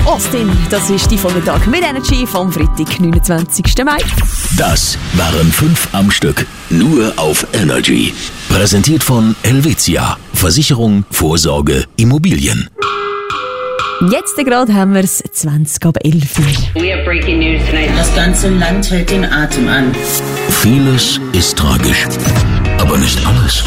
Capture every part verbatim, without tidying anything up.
Austin, das ist die Vormittag mit Energy vom Freitag, neunundzwanzigsten Mai. Das waren fünf am Stück, nur auf Energy. Präsentiert von Helvetia. Versicherung, Vorsorge, Immobilien. Jetzt gerade haben wir es zwanzig ab elf. We have breaking news tonight. Das ganze Land hält den Atem an. Vieles ist tragisch, aber nicht alles.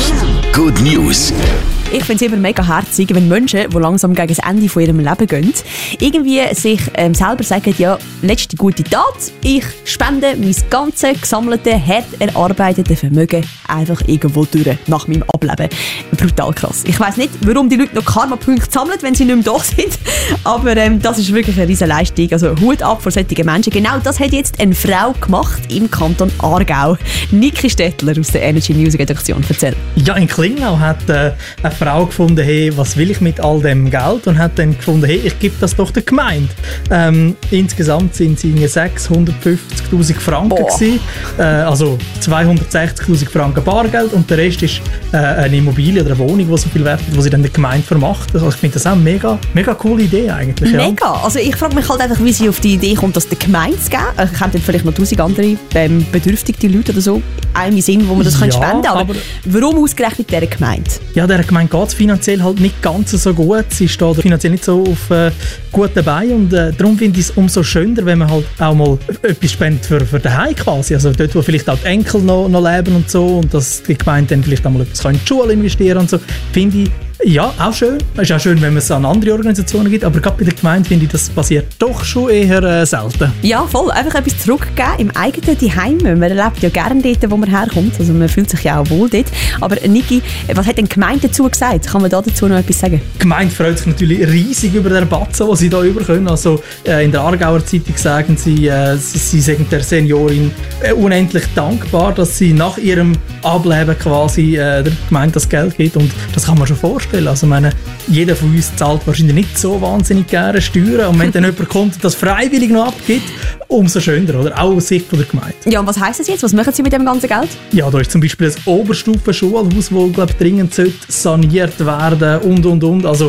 Good News. Ich finde es immer mega herzig, wenn Menschen, die langsam gegen das Ende von ihrem Leben gehen, irgendwie sich ähm, selber sagen, ja, letzte gute Tat, ich spende mein ganzes gesammelte, hart erarbeitete Vermögen einfach irgendwo durch nach meinem Ableben. Brutal krass. Ich weiss nicht, warum die Leute noch Karma-Punkte sammeln, wenn sie nicht mehr da sind, aber ähm, das ist wirklich eine riesen Leistung. Also Hut ab vor solchen Menschen. Genau das hat jetzt eine Frau gemacht im Kanton Aargau. Niki Stettler aus der Energy News Redaktion. Erzähl. Ja, in Klingnau hat äh, eine Frau gefunden, hey, was will ich mit all dem Geld? Und hat dann gefunden, hey, ich gebe das doch der Gemeinde. Ähm, insgesamt sind es sechshundertfünfzigtausend Franken gewesen, äh, also zweihundertsechzigtausend Franken Bargeld und der Rest ist äh, eine Immobilie oder eine Wohnung, die so viel wert ist, die sie dann der Gemeinde vermacht. Also ich finde das auch eine mega, mega coole Idee eigentlich. Ja. Mega! Also ich frage mich halt einfach, wie sie auf die Idee kommt, das der Gemeinde zu geben. Ich kenne dann vielleicht noch tausend andere ähm, bedürftige Leute oder so, einem Sinn, wo man das ja, spenden kann. Aber, aber warum ausgerechnet dieser Gemeinde? Ja, dieser Gemeinde geht es finanziell halt nicht ganz so gut. Sie steht finanziell nicht so auf äh, guten Beinen und äh, darum finde ich es umso schöner, wenn man halt auch mal etwas spendet für, für daheim quasi. Also dort, wo vielleicht auch die Enkel noch, noch leben und so und dass die Gemeinde dann vielleicht auch mal etwas in die Schule investieren und so, finde ich ja, auch schön. Es ist auch schön, wenn es an andere Organisationen gibt, aber gerade bei der Gemeinde finde ich, das passiert doch schon eher äh, selten. Ja, voll. Einfach etwas zurückgeben im eigenen Zuhause. Man erlebt ja gerne dort, wo man herkommt. Also man fühlt sich ja auch wohl dort. Aber Niki, was hat denn die Gemeinde dazu gesagt? Kann man da dazu noch etwas sagen? Die Gemeinde freut sich natürlich riesig über den Batzen, den sie hier überkommen. Also äh, in der Aargauer Zeitung sagen sie, äh, sie, sie sagen der Seniorin äh, unendlich dankbar, dass sie nach ihrem Ableben quasi äh, der Gemeinde das Geld gibt. Und das kann man schon vorstellen. Also meine, jeder von uns zahlt wahrscheinlich nicht so wahnsinnig gerne Steuern und wenn dann jemand kommt und das freiwillig noch abgibt, umso schöner, oder? Auch aus Sicht von der Gemeinde. Ja, und was heisst das jetzt? Was machen Sie mit dem ganzen Geld? Ja, da ist zum Beispiel ein Oberstufenschulhaus, das glaub, dringend saniert werden und, und, und. Also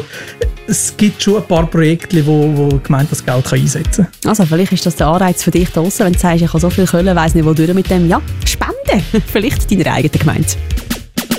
es gibt schon ein paar Projekte, wo, wo die Gemeinde das Geld kann einsetzen kann. Also vielleicht ist das der Anreiz für dich draussen, wenn du sagst, ich habe so viel Kohle, weiss nicht, wo durch mit dem. Ja, spenden. Vielleicht deiner eigenen Gemeinde.